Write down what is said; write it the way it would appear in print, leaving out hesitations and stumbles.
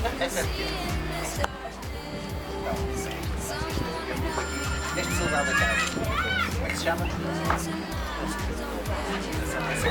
Essa é pequena. Este soldado da casa, como é que se chama?